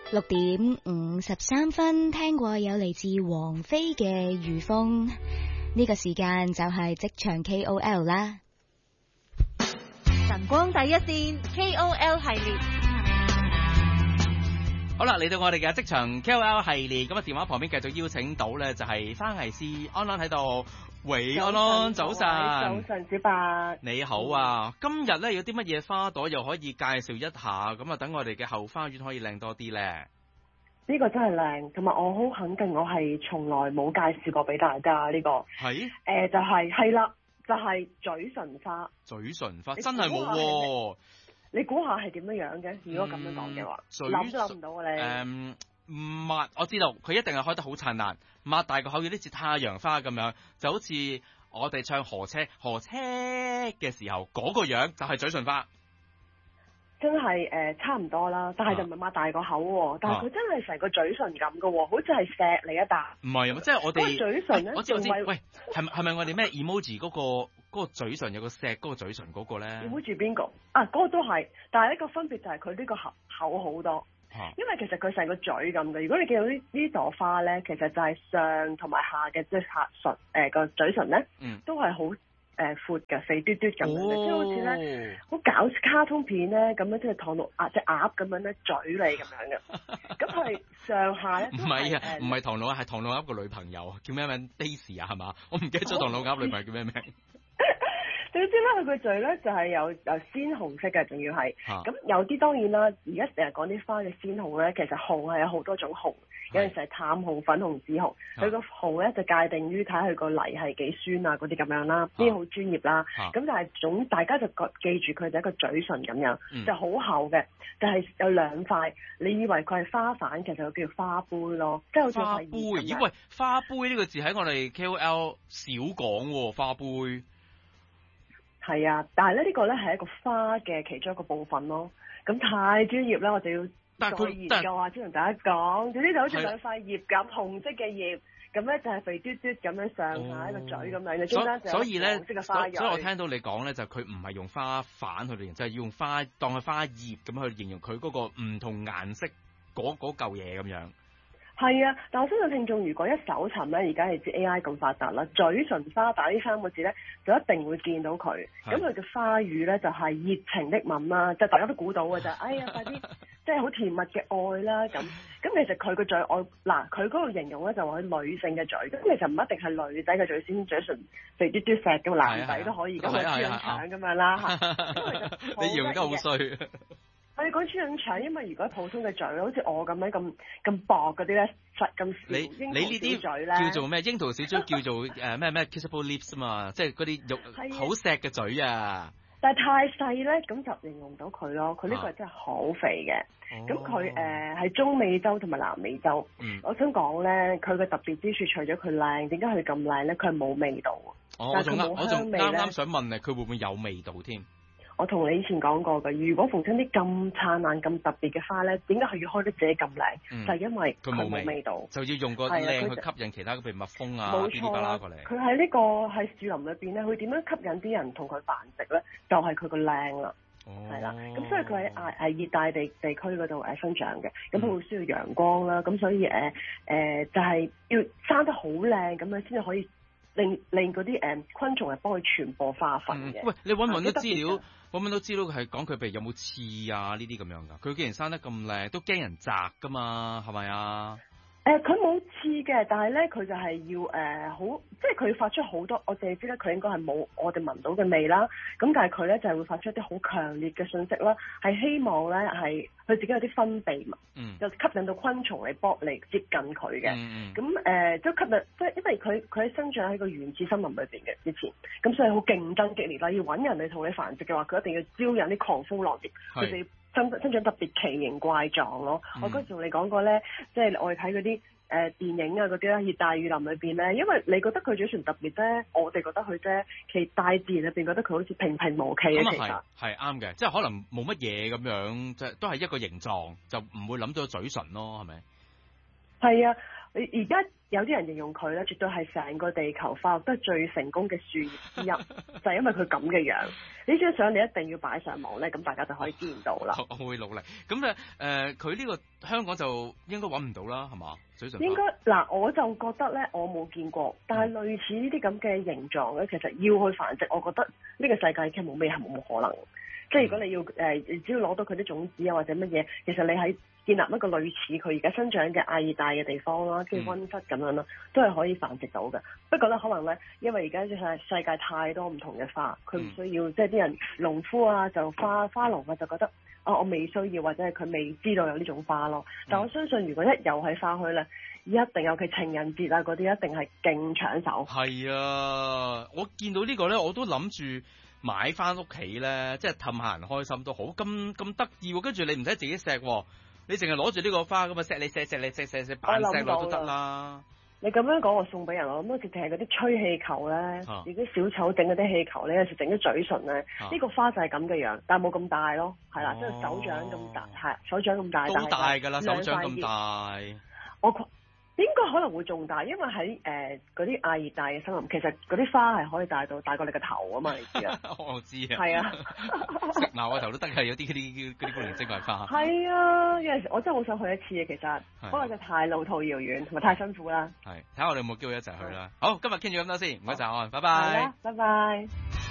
6:53，聽過有嚟自王菲嘅《如風》，呢個時間就係職場 KOL 啦。 晨光第一線 KOL 系列， 好啦，嚟到我哋嘅職場 KOL 系列，咁啊電話旁邊繼續邀請到咧就係花藝師安安喺度。喂，安安，早晨。 早晨，小白。 你好啊，今日咧有啲乜嘢花朵又可以介紹一下，咁啊等我哋嘅後花園可以靚多啲咧。 呢個真係靚，同埋我好肯定，我係從來冇介紹過俾大家呢個。係。就係啦，就係嘴唇花。嘴唇花真係冇喎。你估下係點樣樣嘅？如果咁樣講嘅話，諗都諗唔到啊你。 抹，我知道佢一定係開得好燦爛，擘大個口有啲似太陽花咁樣，就好似我哋唱河車嘅時候嗰個樣，就係嘴唇花。 真係差唔多啦，但係就唔係擘大個口喎，但係佢真係成個嘴唇咁嘅喎，好似係錫你一啖。 唔係，即係我哋嘴唇咧， 我知。喂，係咪我哋咩 emoji 嗰個嘴唇有個錫嗰個嘴唇嗰個咧 ？emoji 邊個？啊，嗰個都係，但係呢個分別就係佢呢個口好多。因為其實佢成個嘴咁嘅，如果你見到呢朵花咧，其實就係上同埋下嘅，即係下唇個嘴唇咧，都係好闊嘅，肥嘟嘟咁樣嘅，即係好似咧好搞卡通片咧咁樣，即係唐老隻鴨咁樣咧嘴你咁樣嘅，咁佢上下咧唔係啊，唔係唐老鴨，係唐老鴨個女朋友叫咩名 ？Daisy 啊，係嘛？我唔記得咗唐老鴨女朋友叫咩名。 總之咧，佢個嘴咧就係有鮮紅色嘅，仲要係咁有啲當然啦。而家成日講啲花嘅鮮紅咧，其實紅係有好多種紅，有陣時係淡紅、粉紅、紫紅。佢個紅咧就界定於睇佢個泥係幾酸啊嗰啲咁樣啦，呢啲好專業啦。咁但係大家就記住佢就一個嘴唇咁樣，就好厚嘅，就係有兩塊。你以為佢係花瓣，其實佢叫花杯咯，即係好似花杯。咦喂，花杯呢個字喺我哋 KOL 少講喎，花杯。 係啊，但係咧呢個咧係一個花嘅其中一個部分咯。咁太專業啦，我就要再研究下先同大家講。總之就好似兩塊葉咁，紅色嘅葉，咁咧就係肥嘟嘟咁樣上下一個嘴咁樣，中間就有黃色嘅花蕊。 所以我聽到你講咧，就佢唔係用花瓣去形容，就係要用花當係花葉咁去形容佢嗰個唔同顏色嗰嚿嘢咁樣。 係啊，但我相信聽眾如果一搜尋咧，而家係知 AI 咁發達啦，嘴唇花打呢3個字咧，就一定會見到佢。咁佢嘅花語咧就係熱情的吻啦，即係大家都估到嘅就係，哎呀快啲，即係好甜蜜嘅愛啦咁。咁其實佢個嘴愛嗱，佢嗰個形容咧就話佢女性嘅嘴，咁其實唔一定係女仔嘅嘴先嘴唇肥嘟嘟錫嘅，男仔都可以咁樣豬潤腸咁樣啦嚇。 你形容得好衰。 我哋講豬潤腸，因為如果普通嘅嘴，好似我咁樣咁薄嗰啲咧，實咁少櫻桃小嘴咧， 叫做咩？櫻桃小嘴叫做咩 kissable lips 啊嘛，即係嗰啲肉好錫嘅嘴啊。 但係太細咧，咁就形容唔到佢咯。佢呢個真係好肥嘅。咁佢係中美洲同埋南美洲。我想講咧，佢嘅特別之處，除咗佢靚，點解佢咁靚咧？佢係冇味道。 我仲啱啱想問你，佢會唔會有味道添？ 我同你以前講過嘅，如果逢親啲咁燦爛、咁特別嘅花咧，點解佢要開得自己咁靚？就係因為佢冇味道， 就要用個靚去吸引其他，譬如蜜蜂啊、 啲巴拉過嚟。佢喺呢個喺樹林裏邊咧，佢點樣吸引啲人同佢繁殖咧？就係佢個靚啦，係啦。咁所以佢喺熱帶地區嗰度生長嘅，咁佢會需要陽光啦。咁所以就係要生得好靚咁樣先至可以令嗰啲昆蟲係幫佢傳播花粉嘅。 喂，你揾唔揾到資料？揾唔揾到資料係講佢譬如有冇刺啊呢啲咁樣㗎？佢既然生得咁靚，都驚人摘㗎嘛，係咪啊？ 佢冇刺嘅，但係咧佢就係要好，即係佢發出好多，我淨係知得佢應該係冇我哋聞到嘅味啦。咁但係佢咧就係會發出一啲好強烈嘅訊息啦，係希望咧係佢自己有啲分泌物，就吸引到昆蟲嚟接近佢嘅。咁都吸引，即係因為佢喺生長喺個原始森林裏邊嘅之前，咁所以好競爭激烈啦。要揾人嚟同你繁殖嘅話，佢一定要招引啲狂蜂浪蝶，佢哋生長特別奇形怪狀咯。我嗰時同你講過咧，即係我哋睇嗰啲電影啊嗰啲啦，熱帶雨林裏邊咧，因為你覺得佢嘴唇特別咧，我哋覺得佢啫，其大自然裏邊覺得佢好似平平無奇嘅。其實係啱嘅，即係可能冇乜嘢咁樣，即係都係一個形狀，就唔會諗到嘴唇咯，係咪？ 係啊， 而家有啲人形容佢咧，絕對係成個地球化學得最成功嘅樹葉之一，就係因為佢咁嘅樣。呢張相你一定要擺上網咧，咁大家就可以見到啦。 我會努力。咁佢呢個香港就應該揾唔到啦，係嘛？嘴唇花應該嗱，我就覺得咧，我冇見過，但係類似呢啲咁嘅形狀咧，其實要去繁殖，我覺得呢個世界其實冇咩係冇可能。即係如果你要只要攞到佢啲種子啊或者乜嘢，其實你喺建立一個類似佢而家生長嘅亞熱帶嘅地方啦，即係溫室咁樣啦，都係可以繁殖到嘅。不過咧，可能咧，因為而家世界太多唔同嘅花，佢唔需要，即係啲人農夫啊，就花農啊，就覺得我未需要，或者係佢未知道有呢種花咯。但我相信，如果一有喺花墟咧，一定尤其情人節啊嗰啲，一定係勁搶手。 係啊，我見到呢個咧，我都諗住買翻屋企咧，即係氹下人開心都好，咁得意喎。跟住你唔使自己錫喎，你淨係攞住呢個花咁啊，錫你錫扮錫落都得啦。 你咁樣講，我送俾人，我諗直情係嗰啲吹氣球咧，而啲小丑整嗰啲氣球咧，有時整啲嘴唇咧，呢個花就係咁嘅樣，但係冇咁大咯，係啦，即係手掌咁大，係手掌咁大， 都大㗎啦，手掌咁大。 我應該可能會仲大，因為喺嗰啲亞熱帶嘅森林，其實嗰啲花係可以大過你個頭啊嘛，你知啊？ 我知啊。係啊， 食埋我頭都得係有啲嗰啲古靈精怪花。 係啊，有陣時我真係好想去一次嘅，其實不過就太路途遙遠同埋太辛苦啦。 係，睇下我哋有冇機會一齊去啦。好，今日傾住咁多先，唔該晒，拜拜。 拜拜。